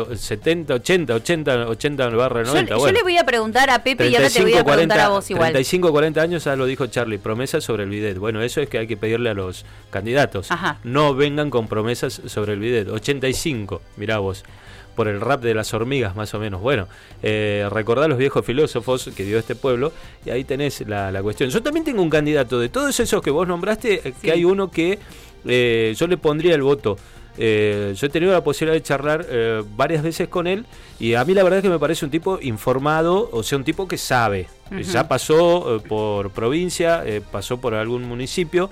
70, 80/90. Yo le voy a preguntar a Pepe y ahora te voy a preguntar a vos igual. 35, 40 años, ya lo dijo Charlie, promesas sobre el bidet. Bueno, eso es que hay que pedirle a los candidatos. Ajá. No vengan con promesas sobre el bidet. 85, mirá vos, por el rap de las hormigas más o menos. Bueno, recordá los viejos filósofos que dio este pueblo y ahí tenés la cuestión. Yo también tengo un candidato de todos esos que vos nombraste, sí. que hay uno que yo le pondría el voto. Yo he tenido la posibilidad de charlar varias veces con él y a mí la verdad es que me parece un tipo informado, o sea, un tipo que sabe. Ya pasó por provincia, pasó por algún municipio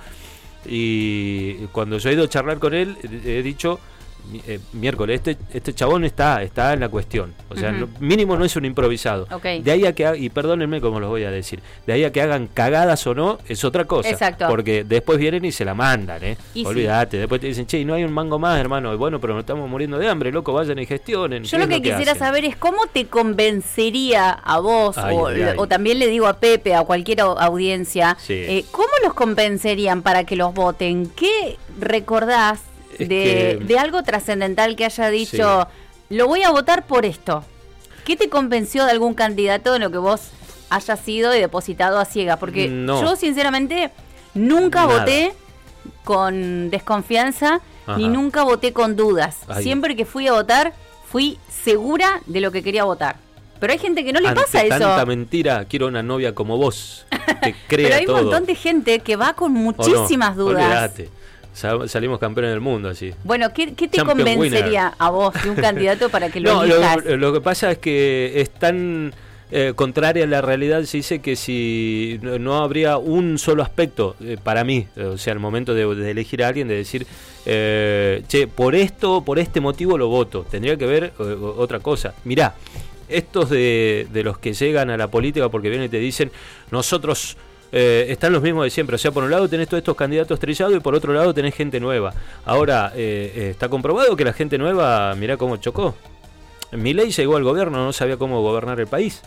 y cuando yo he ido a charlar con él he dicho, miércoles, este chabón está en la cuestión, o sea, mínimo no es un improvisado. Okay. De ahí a que, y perdónenme como los voy a decir, de ahí a que hagan cagadas o no es otra cosa. Exacto. Porque después vienen y se la mandan, olvídate, sí. después te dicen, che, no hay un mango más, hermano, y bueno, pero nos estamos muriendo de hambre, loco, vayan y gestionen. Yo lo que quisiera saber es cómo te convencería a vos, o también le digo a Pepe, a cualquier audiencia, sí. ¿Cómo los convencerían para que los voten? ¿Qué recordás de algo trascendental que haya dicho, sí, lo voy a votar por esto? ¿Qué te convenció de algún candidato en lo que vos hayas sido y depositado a ciegas? Porque yo sinceramente nunca voté con desconfianza. Ajá. Ni nunca voté con dudas. Ay. Siempre que fui a votar fui segura de lo que quería votar. Pero hay gente que no le pasa eso. Tanta mentira, quiero una novia como vos, que crea Pero hay todo. Un montón de gente que va con muchísimas dudas. Olvídate. Salimos campeones del mundo así. Bueno, ¿qué te convencería a vos de un candidato para que lo elijas? Lo que pasa es que es tan contraria a la realidad. Se dice que si no habría un solo aspecto para mí, o sea, al momento de elegir a alguien, de decir, che, por este motivo lo voto, tendría que ver otra cosa. Mirá, estos de los que llegan a la política porque vienen y te dicen, nosotros... están los mismos de siempre, o sea, por un lado tenés todos estos candidatos trillados y por otro lado tenés gente nueva. Ahora, está comprobado que la gente nueva, mirá cómo chocó. Milei llegó al gobierno, no sabía cómo gobernar el país.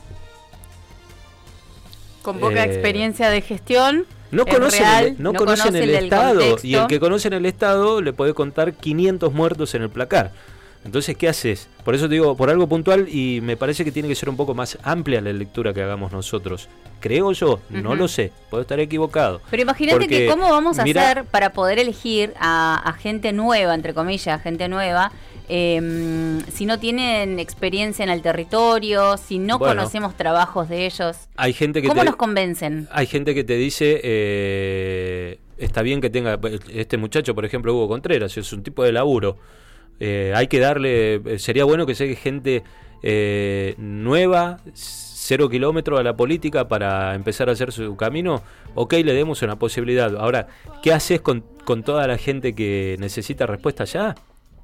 Con poca experiencia de gestión. No conocen el Estado, contexto. Y el que conoce en el Estado le puede contar 500 muertos en el placar. Entonces, ¿qué haces? Por eso te digo, por algo puntual, y me parece que tiene que ser un poco más amplia la lectura que hagamos nosotros. Creo yo, no lo sé, puedo estar equivocado. Pero imagínate que cómo vamos a hacer para poder elegir a gente nueva, entre comillas, gente nueva, si no tienen experiencia en el territorio, si no conocemos trabajos de ellos. Hay gente que ¿Cómo nos convencen? Hay gente que te dice, está bien que tenga, este muchacho, por ejemplo, Hugo Contreras, es un tipo de laburo. Hay que darle, sería bueno que llegue gente nueva, 0 kilómetros a la política para empezar a hacer su camino. Ok, le demos una posibilidad. Ahora, ¿qué haces con toda la gente que necesita respuesta ya?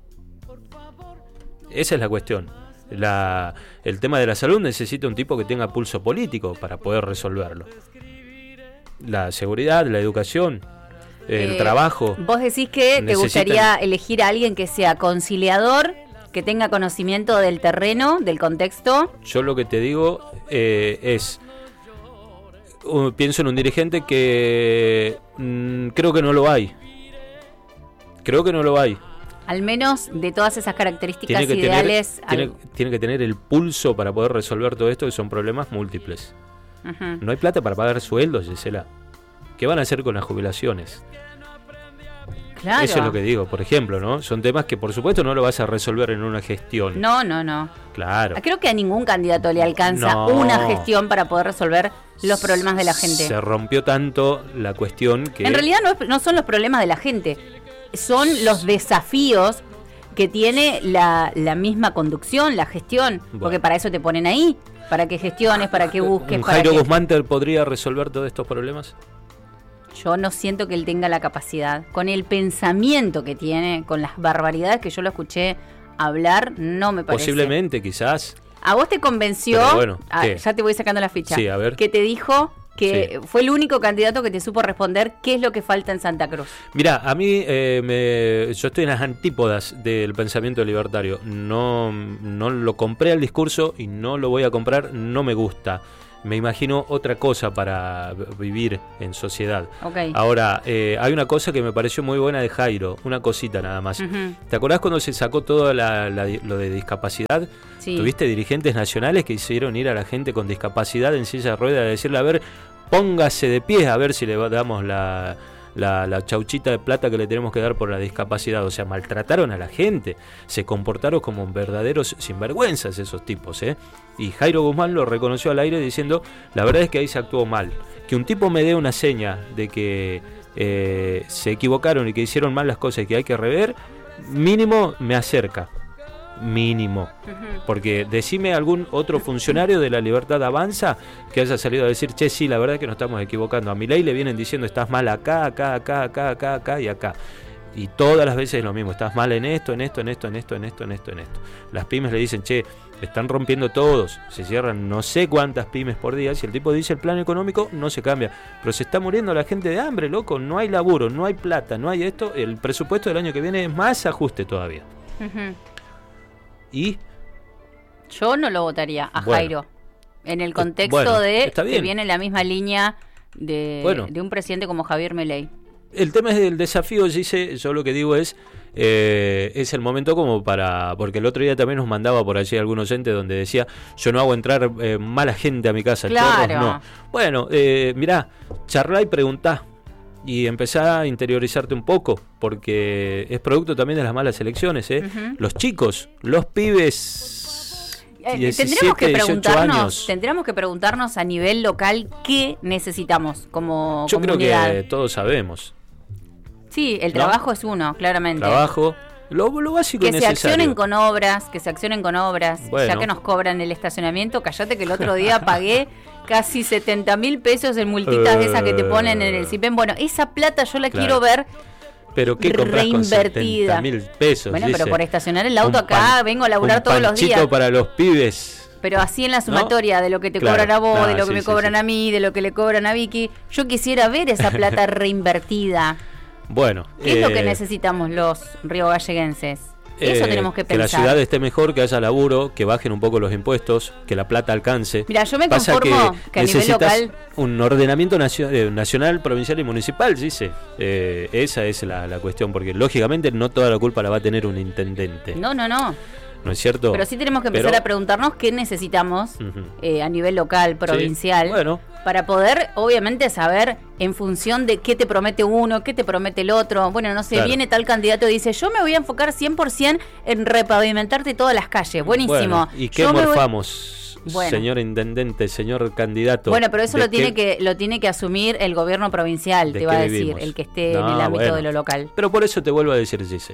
Esa es la cuestión. El tema de la salud necesita un tipo que tenga pulso político para poder resolverlo. La seguridad, la educación, el trabajo. Vos decís que te gustaría elegir a alguien que sea conciliador, que tenga conocimiento del terreno, del contexto. Yo lo que te digo es, pienso en un dirigente que creo que no lo hay. Al menos de todas esas características ideales. Tiene que tener el pulso para poder resolver todo esto, que son problemas múltiples. Uh-huh. No hay plata para pagar sueldos, Gisela. ¿Qué van a hacer con las jubilaciones? Claro. Eso es lo que digo, por ejemplo, ¿no? Son temas que por supuesto no lo vas a resolver en una gestión. No. Claro. Creo que a ningún candidato le alcanza una gestión para poder resolver los problemas de la gente. Se rompió tanto la cuestión que... En realidad no son los problemas de la gente, son los desafíos que tiene la misma conducción, la gestión, porque para eso te ponen ahí, para que gestiones, para que busques. ¿Jairo Guzmán podría resolver todos estos problemas? Yo no siento que él tenga la capacidad. Con el pensamiento que tiene, con las barbaridades que yo lo escuché hablar, no me parece. Posiblemente, quizás. ¿A vos te convenció? Bueno, ya te voy sacando la ficha. Sí, a ver. Que te dijo que fue el único candidato que te supo responder qué es lo que falta en Santa Cruz. Mirá, a mí yo estoy en las antípodas del pensamiento libertario. No lo compré al discurso y no lo voy a comprar, no me gusta. me imagino otra cosa para vivir en sociedad. Okay. Ahora, hay una cosa que me pareció muy buena de Jairo, una cosita nada más. Uh-huh. ¿Te acordás cuando se sacó todo lo de discapacidad? Sí. Tuviste dirigentes nacionales que hicieron ir a la gente con discapacidad en silla de ruedas a decirle, a ver, póngase de pie, a ver si le damos la chauchita de plata que le tenemos que dar por la discapacidad. O sea, maltrataron a la gente, se comportaron como verdaderos sinvergüenzas esos tipos, ¿eh? Y Jairo Guzmán lo reconoció al aire diciendo, la verdad es que ahí se actuó mal. Que un tipo me dé una seña de que se equivocaron y que hicieron mal las cosas y que hay que rever, mínimo me acerca. Mínimo. Porque decime algún otro funcionario de La Libertad Avanza que haya salido a decir, che, sí, la verdad es que nos estamos equivocando. A Milei le vienen diciendo, estás mal acá y acá. Y todas las veces es lo mismo, estás mal en esto. Las pymes le dicen, che, están rompiendo todos, se cierran no sé cuántas pymes por día. Si el tipo dice el plan económico, no se cambia. Pero se está muriendo la gente de hambre, loco. No hay laburo, no hay plata, no hay esto. El presupuesto del año que viene es más ajuste todavía. ¿Y? Yo no lo votaría a Jairo. En el contexto de que viene en la misma línea de un presidente como Javier Milei. El tema es del desafío, dice, yo lo que digo es el momento como para, porque el otro día también nos mandaba por allí algún oyente donde decía, yo no hago entrar mala gente a mi casa, claro. Chorros, no. Bueno, mirá, charlá y preguntá y empezá a interiorizarte un poco, porque es producto también de las malas elecciones, ¿eh? Uh-huh. Los chicos, los pibes 17, 18 años. Tendríamos que preguntarnos a nivel local qué necesitamos como yo comunidad. Creo que todos sabemos. Sí, el trabajo es uno, claramente. Trabajo, lo básico y necesario. Que se accionen con obras, bueno. Ya que nos cobran el estacionamiento, cállate que el otro día pagué casi 70.000 pesos en multitas de esas que te ponen en el CIPEN. Bueno, esa plata yo la quiero ver pero ¿qué compras reinvertida. Con 70.000 pesos? Bueno, dice, pero por estacionar el auto acá vengo a laburar todos los días. Para los pibes. Pero así en la sumatoria, ¿no? De lo que te cobran a vos, de lo que me cobran a mí, de lo que le cobran a Vicky, yo quisiera ver esa plata reinvertida. Bueno, ¿qué es lo que necesitamos los riogalleguenses? Eso tenemos que pensar. Que la ciudad esté mejor, que haya laburo, que bajen un poco los impuestos, que la plata alcance. Mira, yo me conformo que a nivel local un ordenamiento nacional, provincial y municipal, dice. Esa es la cuestión, porque lógicamente no toda la culpa la va a tener un intendente. No. ¿No es cierto? Pero sí tenemos que empezar a preguntarnos qué necesitamos a nivel local, provincial, para poder, obviamente, saber en función de qué te promete uno, qué te promete el otro. Bueno, no sé, viene tal candidato y dice, yo me voy a enfocar 100% en repavimentarte todas las calles. Buenísimo. Bueno, ¿y qué morfamos, señor intendente, señor candidato? Bueno, pero eso lo tiene que asumir el gobierno provincial, te va a decir, el que esté en el ámbito de lo local. Pero por eso te vuelvo a decir, Gise.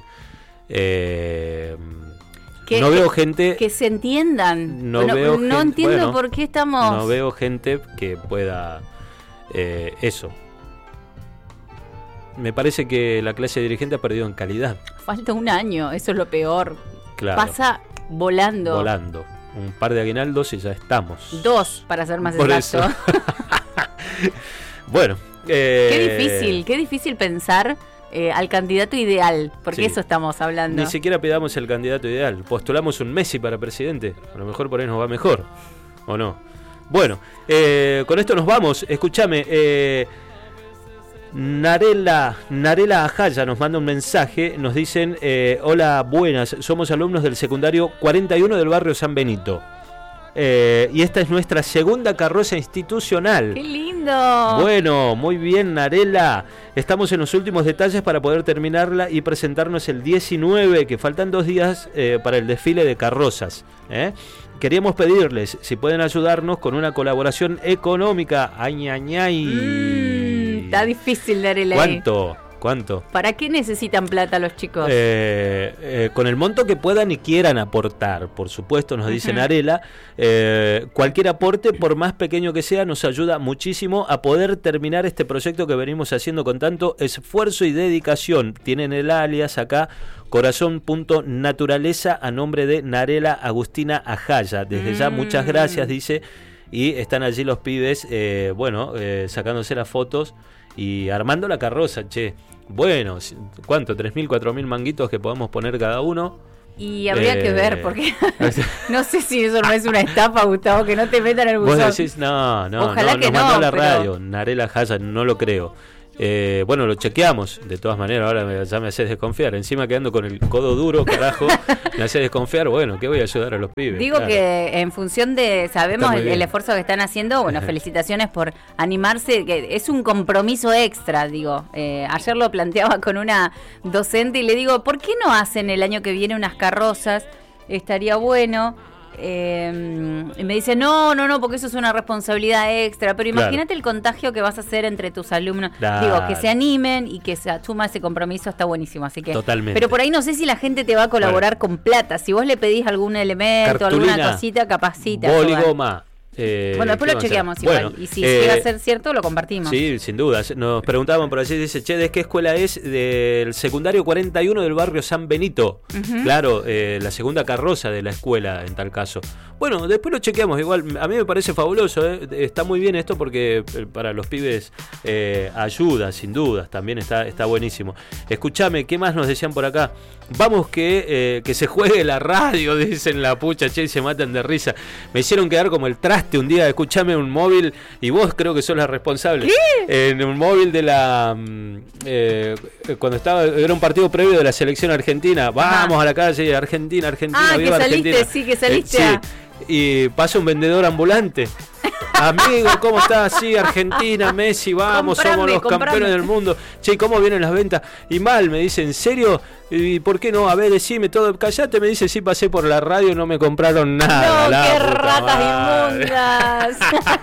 No veo gente que se entiendan. No entiendo por qué estamos. No veo gente que pueda eso. Me parece que la clase dirigente ha perdido en calidad. Falta un año, eso es lo peor. Claro. Pasa volando. Un par de aguinaldos y ya estamos. 2, para ser más exacto. Bueno. Qué difícil pensar al candidato ideal, porque eso estamos hablando. Ni siquiera pidamos el candidato ideal. Postulamos un Messi para presidente. A lo mejor por ahí nos va mejor. ¿O no? Bueno, con esto nos vamos. Escúchame. Narela Ajaya nos manda un mensaje. Nos dicen, hola, buenas. Somos alumnos del secundario 41 del barrio San Benito. Y esta es nuestra segunda carroza institucional. ¡Qué lindo! Bueno, muy bien, Narela. Estamos en los últimos detalles para poder terminarla y presentarnos el 19, que faltan 2 días para el desfile de carrozas. Queríamos pedirles si pueden ayudarnos con una colaboración económica. ¡Ay, ay, ay! Está difícil, Narela. ¿Cuánto? ¿Para qué necesitan plata los chicos? Con el monto que puedan y quieran aportar, por supuesto, nos dice Narela. Cualquier aporte, por más pequeño que sea, nos ayuda muchísimo a poder terminar este proyecto que venimos haciendo con tanto esfuerzo y dedicación. Tienen el alias acá, corazón.naturaleza, a nombre de Narela Agustina Ajaya. Desde ya, muchas gracias, dice. Y están allí los pibes, sacándose las fotos y armando la carroza, che. Bueno, ¿cuánto? 3.000, 4.000 manguitos que podamos poner cada uno. Y habría que ver, porque no sé si eso no es una estafa, Gustavo, que no te metan el buzón. Vos decís, no, Ojalá que nos mandó a la pero... radio, Narela Haya, no lo creo. Bueno, lo chequeamos, de todas maneras, ahora ya me haces desconfiar. Encima quedando con el codo duro, carajo, me haces desconfiar. Bueno, ¿qué voy a ayudar a los pibes? Digo claro. Que en función de, sabemos el esfuerzo que están haciendo, bueno, felicitaciones por animarse, que es un compromiso extra, digo. Ayer lo planteaba con una docente y le digo, ¿por qué no hacen el año que viene unas carrozas? Estaría bueno. Y me dice, no, porque eso es una responsabilidad extra. Pero imagínate el contagio que vas a hacer entre tus alumnos. Claro. Digo, que se animen y que se asuma ese compromiso está buenísimo. Así que, totalmente. Pero por ahí no sé si la gente te va a colaborar con plata. Si vos le pedís algún elemento, cartulina, alguna cosita, capacita. Boli, goma. Bueno, después lo chequeamos igual. Bueno, y si llega a ser cierto, lo compartimos. Sí, sin duda. Nos preguntaban por allí, dice, che, ¿de qué escuela es? Del secundario 41 del barrio San Benito. Claro, la segunda carroza de la escuela en tal caso. Bueno, después lo chequeamos. Igual, a mí me parece fabuloso. Está muy bien esto porque para los pibes ayuda, sin dudas. También está buenísimo. Escuchame, ¿qué más nos decían por acá? Vamos que se juegue la radio, dicen la pucha, che, y se matan de risa. Me hicieron quedar como el traste un día, escuchame un móvil, y vos creo que sos la responsable. ¿Qué? En un móvil de la... cuando era un partido previo de la selección argentina. Vamos a la calle, Argentina, viva que saliste, Argentina. Sí, que saliste. Sí. Y pasa un vendedor ambulante. Amigo, ¿cómo estás? Sí, Argentina, Messi, vamos, somos los campeones del mundo. Che, ¿cómo vienen las ventas? Y mal, me dice, ¿en serio? ¿Y por qué no? A ver, decime todo. Callate, me dice, sí, pasé por la radio y no me compraron nada. No, qué ratas inmundas.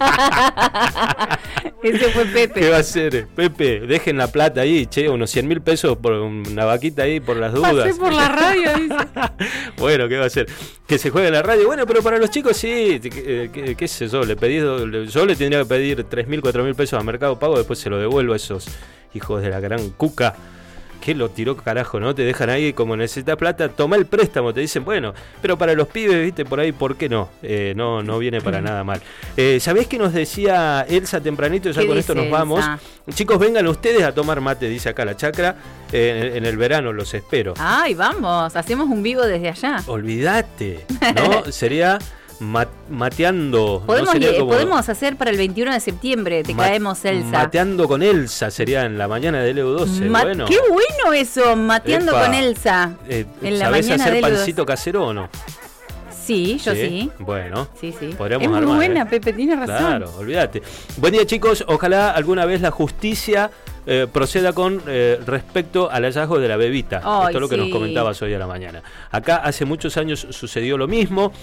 Ese fue Pepe. ¿Qué va a hacer? Pepe, dejen la plata ahí, che, unos 100.000 pesos por una vaquita ahí, por las dudas. Pasé por la radio, dice. Bueno, ¿qué va a hacer? Que se juegue en la radio. Bueno, pero para los chicos sí, qué sé yo, yo le tendría que pedir 3.000, 4.000 pesos a Mercado Pago, después se lo devuelvo a esos hijos de la gran cuca. Que lo tiró carajo, ¿no? Te dejan ahí como necesitas plata, toma el préstamo, te dicen, bueno, pero para los pibes, viste, por ahí, ¿por qué no? No viene para nada mal. ¿Sabés qué nos decía Elsa tempranito? Ya con esto nos vamos. Elsa? Chicos, vengan ustedes a tomar mate, dice acá la chacra. En el verano los espero. Ay, vamos, hacemos un vivo desde allá. Olvídate, ¿no? Sería... mateando. Podemos hacer para el 21 de septiembre, te caemos, Elsa. Mateando con Elsa sería en la mañana del EU12. Bueno. Qué bueno eso, mateando con Elsa. En la mañana hacer pancito casero o no? Sí, yo sí. Bueno, sí. Podríamos armar. Es muy buena, Pepe, tienes razón. Claro, olvídate. Buen día, chicos. Ojalá alguna vez la justicia proceda con respecto al hallazgo de la bebita. Esto es lo que nos comentabas hoy a la mañana. Acá hace muchos años sucedió lo mismo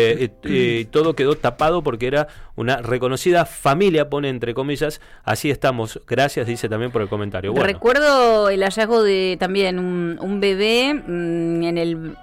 y todo quedó tapado porque era una reconocida familia, pone entre comillas. Así estamos. Gracias, dice también por el comentario. Bueno. Recuerdo el hallazgo de también un bebé en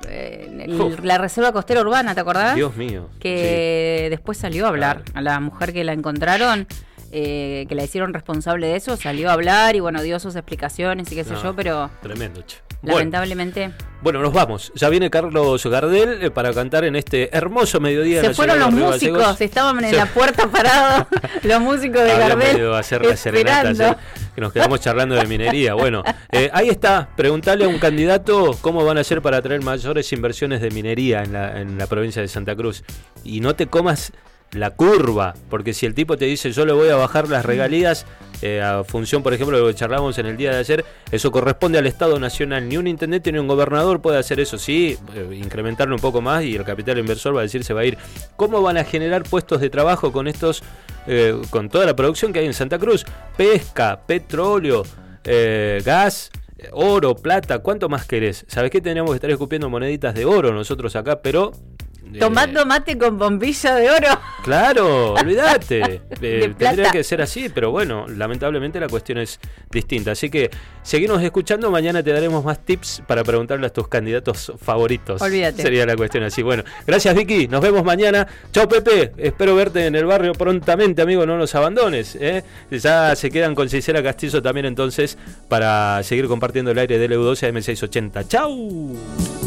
la reserva costera urbana, ¿te acordás? Dios mío. Que después salió a hablar a la mujer que la encontraron. Que la hicieron responsable de eso, salió a hablar y bueno, dio sus explicaciones y qué sé yo, pero tremendo, che. Lamentablemente. Bueno, nos vamos. Ya viene Carlos Gardel para cantar en este hermoso mediodía. Se fueron los músicos, Gallegos. Estaban en la puerta parados los músicos de Gardel. A hacer la serenata ayer, que nos quedamos charlando de minería. Bueno, ahí está. Preguntale a un candidato cómo van a hacer para traer mayores inversiones de minería en la provincia de Santa Cruz. Y no te comas la curva, porque si el tipo te dice yo le voy a bajar las regalías a función, por ejemplo, de lo que charlamos en el día de ayer, eso corresponde al Estado Nacional. Ni un intendente ni un gobernador puede hacer eso. Sí, incrementarlo un poco más y el capital inversor va a decir se va a ir. ¿Cómo van a generar puestos de trabajo con estos, con toda la producción que hay en Santa Cruz? Pesca, petróleo, gas, oro, plata, ¿cuánto más querés? ¿Sabés qué? Tendríamos que estar escupiendo moneditas de oro nosotros acá, pero... Tomando mate con bombilla de oro. Claro, olvídate. Tendría que ser así, pero bueno, lamentablemente la cuestión es distinta. Así que seguimos escuchando. Mañana te daremos más tips para preguntarle a tus candidatos favoritos. Olvídate. Sería la cuestión así. Bueno, gracias, Vicky. Nos vemos mañana. Chao, Pepe. Espero verte en el barrio prontamente, amigo. No nos abandones. Ya se quedan con Gisela Castillo también entonces para seguir compartiendo el aire del EU12 AM680. Chau.